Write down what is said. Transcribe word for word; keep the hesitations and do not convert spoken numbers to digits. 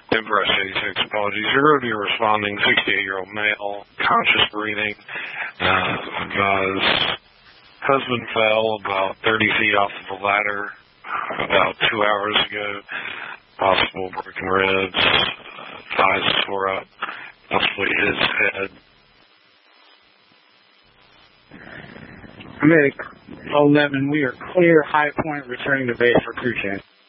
Empress eighty-six, apologies. Zero-D responding, sixty-eight-year-old male, conscious breathing. Uh, his husband fell about thirty feet off of a ladder about two hours ago. Possible broken ribs, uh, eyes tore up, possibly his head. Medic eleven, we are clear, High Point, returning to base for crew change.